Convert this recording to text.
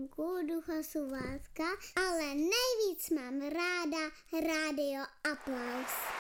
Slunku, Ducha Slovácka, ale nejvíc mám ráda Rádio Aplaus.